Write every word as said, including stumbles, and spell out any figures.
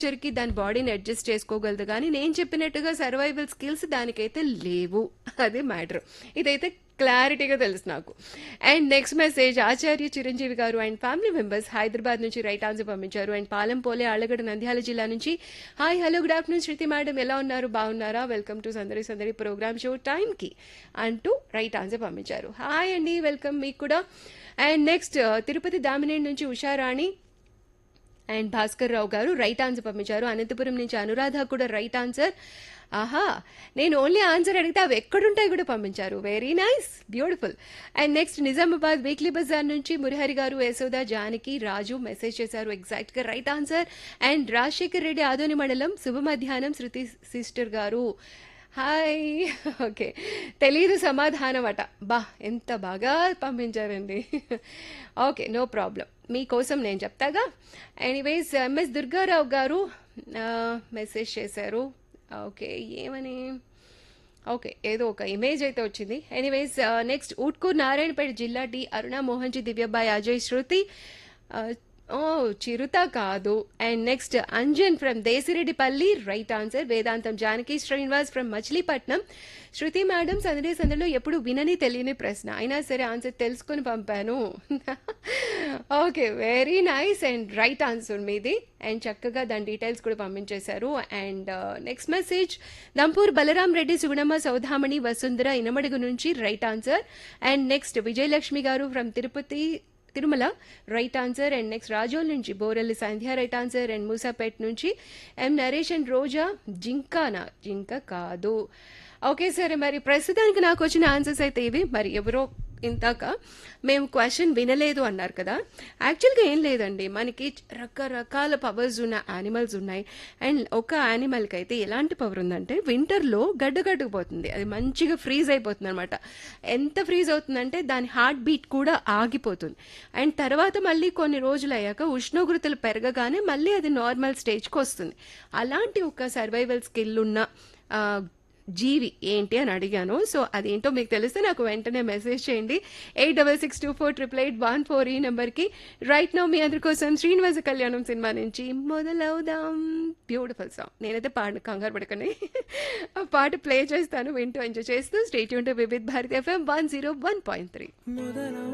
కి దాని బాడీని అడ్జస్ట్ చేసుకోగలదు కానీ నేను చెప్పినట్టుగా సర్వైవల్ స్కిల్స్ దానికైతే లేవు. అదే మ్యాటర్. ఇదైతే క్లారిటీగా తెలుసు నాకు. అండ్ నెక్స్ట్ మెసేజ్ ఆచార్య చిరంజీవి గారు అండ్ ఫ్యామిలీ మెంబర్స్ హైదరాబాద్ నుంచి రైట్ ఆన్సర్ పంపించారు. అండ్ పాలెంపోలే ఆళ్లగడ్డ నంద్యాల జిల్లా నుంచి హాయ్ హలో గుడ్ ఆఫ్టర్నూన్ శృతి మేడం ఎలా ఉన్నారు బాగున్నారా వెల్కమ్ టు సందడి సందడి ప్రోగ్రామ్ షో టైంకి అంటూ రైట్ ఆన్సర్ పంపించారు. హాయ్ అండి వెల్కమ్ మీకు కూడా. అండ్ నెక్స్ట్ తిరుపతి దామినేని నుంచి ఉషారాణి అండ్ భాస్కర్ రావు గారు రైట్ ఆన్సర్ పంపించారు. అనంతపురం నుంచి అనురాధ కూడా రైట్ ఆన్సర్. ఆహా నేను ఓన్లీ ఆన్సర్ అడిగితే అవి ఎక్కడుంటాయి కూడా పంపించారు. Very nice beautiful. And next Nizamabad weekly Bazar నుంచి మురిహరి గారు యశోద జానకి రాజు మెసేజ్ చేశారు ఎగ్జాక్ట్గా right answer. And Rajasekhar Reddy Adoni మండలం శుభ మధ్యాహ్నం శృతి సిస్టర్ గారు హాయ్. ఓకే తెలీదు సమాధానం అట. బా ఎంత బాగా పంపించారండి. ఓకే నో ప్రాబ్లం మీకోసం నేను చెప్తాగా. ఎనీవేస్ ఎంఎస్ దుర్గారావు గారు మెసేజ్ చేశారు. ఓకే ఏమని ఓకే ఏదో ఒక ఇమేజ్ అయితే వచ్చింది. ఎనీవేస్ నెక్స్ట్ ఊట్కూర్ నారాయణపేట జిల్లా డి అరుణ మోహన్జీ దివ్యబాయ్ అజయ్ శృతి ఓ చిరుత కాదు. And next Anjan from Desireddipalli right answer. Vedantam Janaki Srinivas from Machilipatnam Shruti madam సందడి సందడిలో ఎప్పుడు వినని తెలియని ప్రశ్న అయినా సరే ఆన్సర్ తెలుసుకొని పంపాను. Okay very nice and right answer మీది. అండ్ చక్కగా దాని డీటెయిల్స్ కూడా పంపించేశారు. And next message Dampur Balaram Reddy Sugunamma Saudamini Vasundhara Inamadugu నుంచి right answer. And next Vijayalakshmi గారు from Tirupati Tirumala right answer. And next Razole నుంచి బోరెల్లి సంధ్య రైట్ ఆన్సర్. అండ్ మూసాపేట్ నుంచి ఎం నరేష్ అండ్ రోజా జింకానా జింక కాదు. ఓకే సరే మరి ప్రస్తుతానికి నాకు వచ్చిన ఆన్సర్స్ అయితే ఇవి. మరి ఎవరో ఇంతాక మేము క్వశ్చన్ వినలేదు అన్నారు కదా. యాక్చువల్గా ఏం లేదండి మనకి రకరకాల పవర్స్ ఉన్న యానిమల్స్ ఉన్నాయి. అండ్ ఒక యానిమల్కి అయితే ఎలాంటి పవర్ ఉందంటే వింటర్లో గడ్డగట్టుకుపోతుంది. అది మంచిగా ఫ్రీజ్ అయిపోతుంది అనమాట. ఎంత ఫ్రీజ్ అవుతుందంటే దాని హార్ట్ బీట్ కూడా ఆగిపోతుంది. అండ్ తర్వాత మళ్ళీ కొన్ని రోజులు అయ్యాక ఉష్ణోగ్రతలు పెరగగానే మళ్ళీ అది నార్మల్ స్టేజ్కి వస్తుంది. అలాంటి ఒక సర్వైవల్ స్కిల్ ఉన్న జీవి ఏంటి అని అడిగాను. సో అదేంటో మీకు తెలిస్తే నాకు వెంటనే మెసేజ్ చేయండి. Eight double six two four triple eight one four ఈ నెంబర్కి. రైట్ నౌ మీ అందరి కోసం శ్రీనివాస కళ్యాణం సినిమా నుంచి మొదలవుదాం బ్యూటిఫుల్ సాంగ్. నేనైతే పాట కంగారు పడకండి ఆ పాట ప్లే చేస్తాను వింటూ ఎంజాయ్ చేస్తూ stay tune to Vividh Bharati FM one zero one point three.